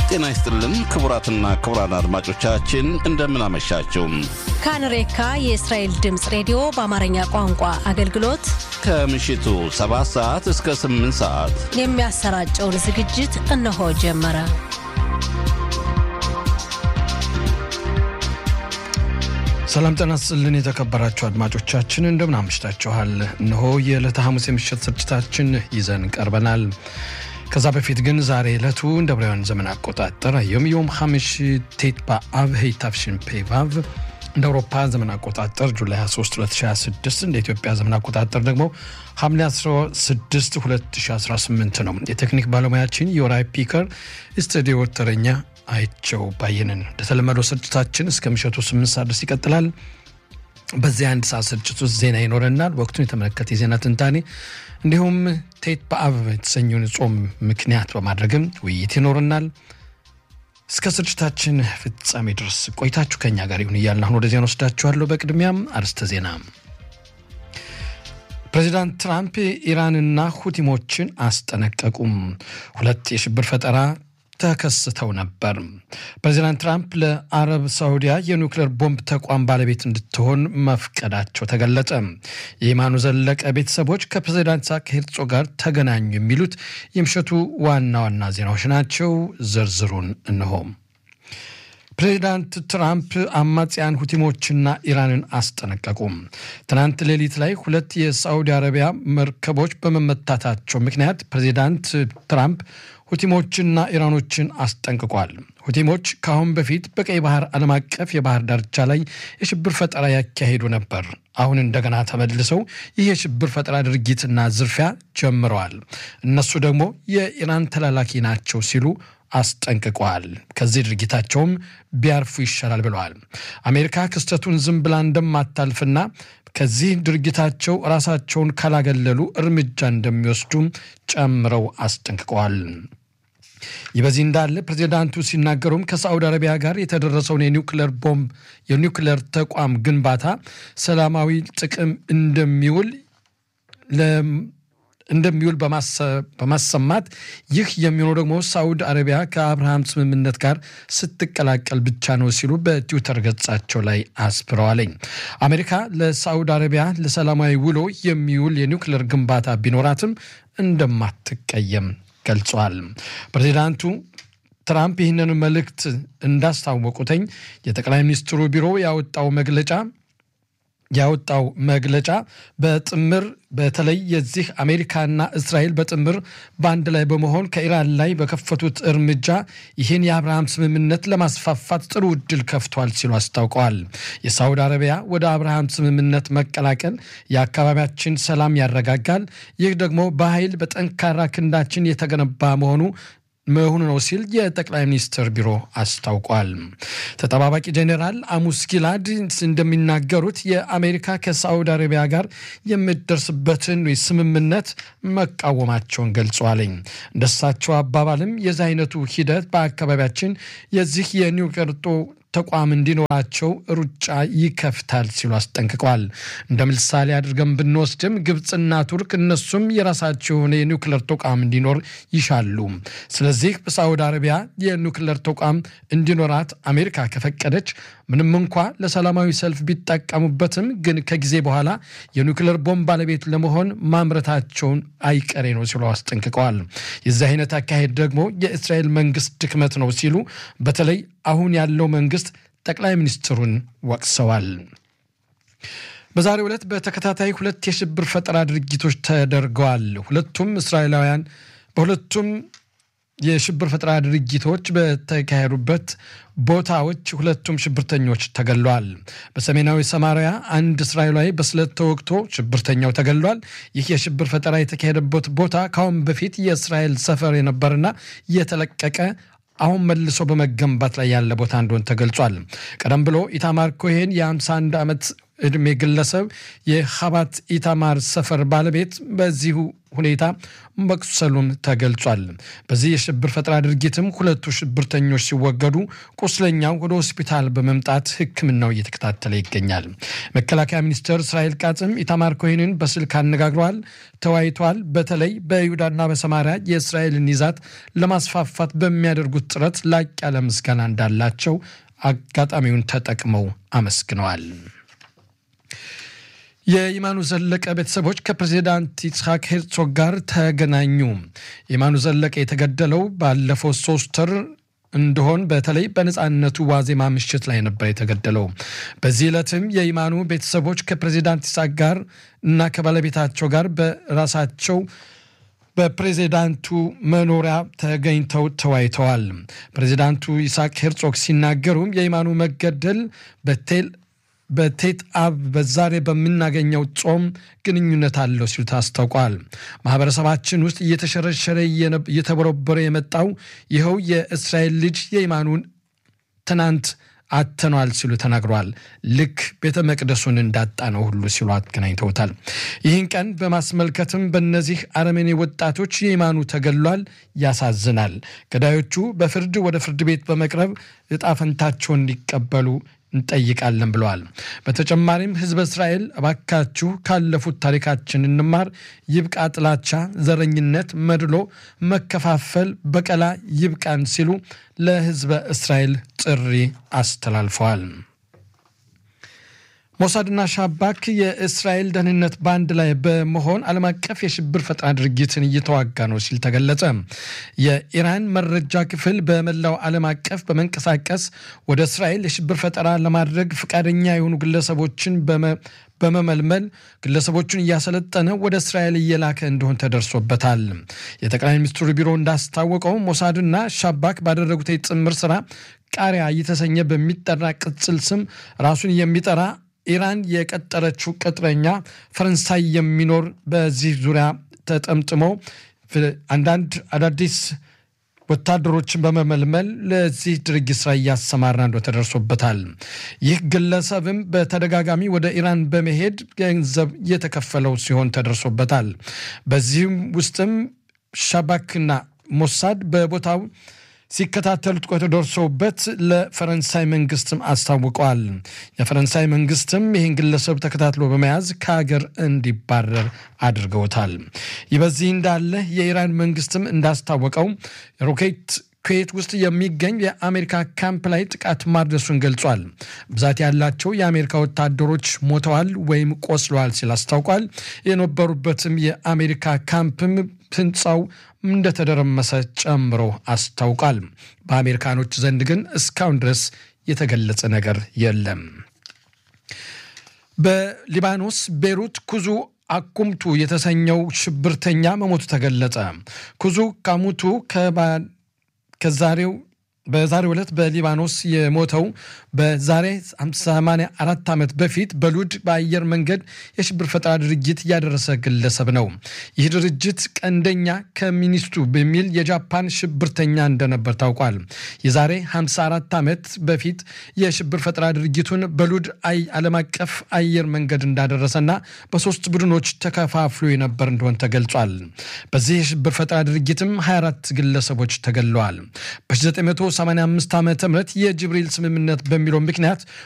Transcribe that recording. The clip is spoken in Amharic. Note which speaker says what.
Speaker 1: ጤና ይስጥልን ክቡራትና ክቡራን አድማጮቻችን እንደምን አመሻችሁ።
Speaker 2: ካንሬካ የእስራኤል ድምጽ ሬዲዮ በአማርኛ ቋንቋ አገልግሎት
Speaker 1: ከምሽቱ 7 ሰዓት እስከ 8 ሰዓት
Speaker 2: የሚያሰራጨውን ዝግጅት እነሆ ጀመረ።
Speaker 3: ሰላም ጤና ይስጥልን የተከበራችሁ አድማጮቻችን እንደምን አመሽታችኋል። እነሆ የዕለተ ሐሙስ የምሽት ስርጭታችን ይዘን ቀርበናል። ከዛ በፊት ግን ዛሬ ዕለቱ እንደ ብራውያን ዘመን አቆጣጠር ዮም ሐሙስ ቴት በአብ ሄታፍሽን ፔቫቭ እንደ አውሮፓ ዘመን አቆጣጠር ጁላይ 23 2026 እንደ ኢትዮጵያ ዘመን አቆጣጠር ደግሞ ሐምሌ 16 2018 ነው። የቴክኒክ ባለሙያችን ዮራይ ፒከር ስቱዲዮ ተረኛ አይቸው ባየነን። እንደተለመደው ስርጭታችን እስከ ምሽቱ 8 ሰዓት ድረስ ይቀጥላል። በዚህ አንድ ሰዓት ስርጭት ውስጥ ዜና ይኖረናል። ወቅቱን የተመለከተ የዜና ትንታኔ እንዲሁም ቴት በአብ የተሰኘውን ጾም ምክንያት በማድረግም ውይይት ይኖረናል። እስከ ስርጭታችን ፍጻሜ ድረስ ቆይታችሁ ከኛ ጋር ይሁን እያልን አሁን ወደ ዜና ወስዳችኋለሁ። በቅድሚያም አርዕስተ ዜና። ፕሬዚዳንት ትራምፕ ኢራንና ሁቲሞችን አስጠነቀቁም። ሁለት የሽብር ፈጠራ ተከስተው ነበር። ፕሬዚዳንት ትራምፕ ለአረብ ሳዑዲያ የኒውክሌር ቦምብ ተቋም ባለቤት እንድትሆን መፍቀዳቸው ተገለጸ። የየማኑ ዘለቀ ቤተሰቦች ከፕሬዚዳንት ኢሳቅ ሄርዞግ ጋር ተገናኙ የሚሉት የምሽቱ ዋና ዋና ዜናዎች ናቸው። ዝርዝሩን እንሆ። ፕሬዚዳንት ትራምፕ አማጽያን ሁቲሞችና ኢራንን አስጠነቀቁ። ትናንት ሌሊት ላይ ሁለት የሳዑዲ አረቢያ መርከቦች በመመታታቸው ምክንያት ፕሬዚዳንት ትራምፕ ሁቲሞችና ኢራኖችን አስጠንቅቋል። ሁቲሞች ከአሁን በፊት በቀይ ባህር ዓለም አቀፍ የባህር ዳርቻ ላይ የሽብር ፈጠራ ያካሄዱ ነበር። አሁን እንደገና ተመልሰው ይህ የሽብር ፈጠራ ድርጊትና ዝርፊያ ጀምረዋል። እነሱ ደግሞ የኢራን ተላላኪ ናቸው ሲሉ አስጠንቅቀዋል። ከዚህ ድርጊታቸውም ቢያርፉ ይሻላል ብለዋል። አሜሪካ ክስተቱን ዝም ብላ እንደማታልፍና ከዚህ ድርጊታቸው ራሳቸውን ካላገለሉ እርምጃ እንደሚወስዱ ጨምረው አስጠንቅቀዋል። ይህ በዚህ እንዳለ ፕሬዚዳንቱ ሲናገሩም ከሳዑዲ አረቢያ ጋር የተደረሰውን የኒውክሌር ተቋም ግንባታ ሰላማዊ ጥቅም እንደሚውል በማሰማት ይህ የሚሆነው ደግሞ ሳዑዲ አረቢያ ከአብርሃም ስምምነት ጋር ስትቀላቀል ብቻ ነው ሲሉ በትዊተር ገጻቸው ላይ አስፍረዋል። አሜሪካ ለሳዑዲ አረቢያ ለሰላማዊ ውሎ የሚውል የኒውክሌር ግንባታ ቢኖራትም እንደማትቀየም ገልጿል። ፕሬዚዳንቱ ትራምፕ ይህንን መልእክት እንዳስታወቁትኝ የጠቅላይ ሚኒስትሩ ቢሮ ያወጣው መግለጫ በጥምር በተለይ የዚህ አሜሪካና እስራኤል በጥምር በአንድ ላይ በመሆን ከኢራን ላይ በከፈቱት እርምጃ ይህን የአብርሃም ስምምነት ለማስፋፋት ጥሩ እድል ከፍቷል ሲሉ አስታውቀዋል። የሳዑዲ አረቢያ ወደ አብርሃም ስምምነት መቀላቀል የአካባቢያችን ሰላም ያረጋጋል። ይህ ደግሞ በኃይል በጠንካራ ክንዳችን የተገነባ መሆኑ ነው ሲል የጠቅላይ ሚኒስትር ቢሮ አስታውቋል። ተጠባባቂ ጄኔራል አሙስ ጊላድ እንደሚናገሩት የአሜሪካ ከሳዑዲ አረቢያ ጋር የምትደርስበትን ስምምነት መቃወማቸውን ገልጸዋል። እንደሳቸው አባባልም የዚህ አይነቱ ሂደት በአካባቢያችን የዚህ የኒውክሌር ተቋም እንዲኖራቸው ሩጫ ይከፍታል ሲሉ አስጠንቅቀዋል። እንደ ምሳሌ አድርገን ብንወስድም ግብጽና ቱርክ እነሱም የራሳቸው የሆነ የኒውክሌር ተቋም እንዲኖር ይሻሉ። ስለዚህ በሳዑዲ አረቢያ የኒውክሌር ተቋም እንዲኖራት አሜሪካ ከፈቀደች ምንም እንኳ ለሰላማዊ ሰልፍ ቢጠቀሙበትም ግን ከጊዜ በኋላ የኒውክሌር ቦምብ ባለቤት ለመሆን ማምረታቸውን አይቀሬ ነው ሲሉ አስጠንቅቀዋል። የዚህ አይነት አካሄድ ደግሞ የእስራኤል መንግስት ድክመት ነው ሲሉ በተለይ አሁን ያለው መንግስት ጠቅላይ ሚኒስትሩን ወቅሰዋል። በዛሬው ዕለት በተከታታይ ሁለት የሽብር ፈጠራ ድርጊቶች ተደርገዋል። ሁለቱም እስራኤላውያን በሁለቱም የሽብር ፈጠራ ድርጊቶች በተካሄዱበት ቦታዎች ሁለቱም ሽብርተኞች ተገለዋል። በሰሜናዊ ሰማሪያ አንድ እስራኤላዊ በስለት ተወግቶ ሽብርተኛው ተገለዋል። ይህ የሽብር ፈጠራ የተካሄደበት ቦታ ካሁን በፊት የእስራኤል ሰፈር የነበረና የተለቀቀ አሁን መልሶ በመገንባት ላይ ያለ ቦታ እንደሆነ ተገልጿል። ቀደም ብሎ ኢታማር ኮሄን የ51 ዓመት እድሜ ግለሰብ የኻባት ኢታማር ሰፈር ባለቤት በዚሁ ሁኔታ መቁሰሉም ተገልጿል። በዚህ የሽብር ፈጠራ ድርጊትም ሁለቱ ሽብርተኞች ሲወገዱ ቁስለኛው ወደ ሆስፒታል በመምጣት ሕክምናው እየተከታተለ ይገኛል። መከላከያ ሚኒስትር እስራኤል ካጽም ኢታማር ኮሄንን በስልክ አነጋግረዋል፣ ተወያይተዋል። በተለይ በይሁዳና በሰማሪያ የእስራኤልን ይዛት ለማስፋፋት በሚያደርጉት ጥረት ላቅ ያለ ምስጋና እንዳላቸው አጋጣሚውን ተጠቅመው አመስግነዋል። የይማኑ ዘለቀ ቤተሰቦች ከፕሬዝዳንት ይስሐቅ ሄርዞግ ጋር ተገናኙ። ይማኑ ዘለቀ የተገደለው ባለፈው 3 ወር እንደሆን በተለይ በነጻነቱ ዋዜማ ምሽት ላይ ነበር የተገደለው። በዚህ ዕለትም የይማኑ ቤተሰቦች ከፕሬዝዳንት ይስሐቅ ጋር እና ከባለቤታቸው ጋር በራሳቸው በፕሬዝዳንቱ መኖሪያ ተገኝተው ተወያይተዋል። ፕሬዝዳንቱ ይስሐቅ ሄርዞግ ሲናገሩ የይማኑ መገደል በቴት አብ በዛሬ በምናገኘው ጾም ግንኙነት አለው ሲሉ ታስታውቋል። ማህበረሰባችን ውስጥ እየተሸረሸረ እየተበረበረ የመጣው ይኸው የእስራኤል ልጅ የይማኑን ትናንት አተኗል ሲሉ ተናግሯል። ልክ ቤተ መቅደሱን እንዳጣ ነው ሁሉ ሲሉ አገናኝተውታል። ይህን ቀን በማስመልከትም በእነዚህ አረመኔ ወጣቶች የይማኑ ተገሏል፣ ያሳዝናል። ገዳዮቹ በፍርድ ወደ ፍርድ ቤት በመቅረብ ዕጣ ፈንታቸውን እንዲቀበሉ እንጠይቃለን ብለዋል። በተጨማሪም ህዝበ እስራኤል እባካችሁ ካለፉት ታሪካችን እንማር፣ ይብቃ ጥላቻ፣ ዘረኝነት፣ መድሎ፣ መከፋፈል፣ በቀላ ይብቃን ሲሉ ለህዝበ እስራኤል ጥሪ አስተላልፈዋል። ሞሳድና ሻባክ የእስራኤል ደህንነት ባንድ ላይ በመሆን ዓለም አቀፍ የሽብር ፈጠራ ድርጊትን እየተዋጋ ነው ሲል ተገለጸ። የኢራን መረጃ ክፍል በመላው ዓለም አቀፍ በመንቀሳቀስ ወደ እስራኤል የሽብር ፈጠራ ለማድረግ ፈቃደኛ የሆኑ ግለሰቦችን በመመልመል ግለሰቦችን እያሰለጠነ ወደ እስራኤል እየላከ እንደሆነ ተደርሶበታል። የጠቅላይ ሚኒስትሩ ቢሮ እንዳስታወቀው ሞሳድና ሻባክ ባደረጉት የጥምር ስራ ቃሪያ እየተሰኘ በሚጠራ ቅጽል ስም ራሱን የሚጠራ ኢራን የቀጠረችው ቅጥረኛ ፈረንሳይ የሚኖር በዚህ ዙሪያ ተጠምጥሞ አንዳንድ አዳዲስ ወታደሮችን በመመልመል ለዚህ ድርጊት ስራ እያሰማራ እንደሆነ ተደርሶበታል። ይህ ግለሰብም በተደጋጋሚ ወደ ኢራን በመሄድ ገንዘብ የተከፈለው ሲሆን ተደርሶበታል። በዚህም ውስጥም ሻባክና ሞሳድ በቦታው ሲከታተሉት ተደርሶበት ለፈረንሳይ መንግስትም አስታውቀዋል። የፈረንሳይ መንግስትም ይህን ግለሰብ ተከታትሎ በመያዝ ከሀገር እንዲባረር አድርገውታል። ይህ በዚህ እንዳለ የኢራን መንግስትም እንዳስታወቀው ሮኬት ኩዌት ውስጥ የሚገኝ የአሜሪካ ካምፕ ላይ ጥቃት ማድረሱን ገልጿል። ብዛት ያላቸው የአሜሪካ ወታደሮች ሞተዋል ወይም ቆስለዋል ሲል አስታውቋል። የነበሩበትም የአሜሪካ ካምፕም ህንጻው እንደተደረመሰ ጨምሮ አስታውቋል። በአሜሪካኖች ዘንድ ግን እስካሁን ድረስ የተገለጸ ነገር የለም። በሊባኖስ ቤሩት ኩዙ አኩምቱ የተሰኘው ሽብርተኛ መሞቱ ተገለጸ። ኩዙ ካሙቱ በዛሬው ዕለት በሊባኖስ የሞተው በዛሬ 84 ዓመት በፊት በሉድ በአየር መንገድ የሽብር ፈጠራ ድርጊት ያደረሰ ግለሰብ ነው። ይህ ድርጅት ቀንደኛ ኮሚኒስቱ በሚል የጃፓን ሽብርተኛ እንደነበር ታውቋል። የዛሬ 54 ዓመት በፊት የሽብር ፈጠራ ድርጊቱን በሉድ ዓለም አቀፍ አየር መንገድ እንዳደረሰና በ3 ቡድኖች ተከፋፍሎ የነበር እንደሆነ ተገልጿል። በዚህ የሽብር ፈጠራ ድርጊትም 24 ግለሰቦች ተገለዋል። በ1985 ዓመተ ምህረት የጅብሪል ስምምነት በሚለው ምክንያት